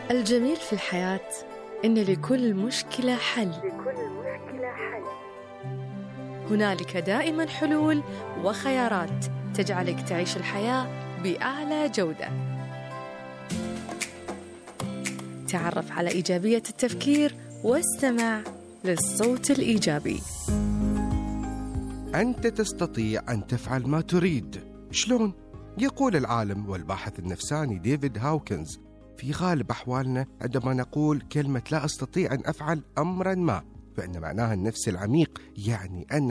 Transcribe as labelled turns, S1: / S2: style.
S1: الجميل في الحياة إن لكل مشكلة حل. هنالك دائما حلول وخيارات تجعلك تعيش الحياة بأعلى جودة. تعرف على إيجابية التفكير واستمع للصوت الإيجابي.
S2: أنت تستطيع أن تفعل ما تريد. شلون؟ يقول العالم والباحث النفساني ديفيد هاوكنز: في غالب أحوالنا عندما نقول كلمة لا أستطيع أن أفعل أمرا ما، فإن معناها النفس العميق يعني أن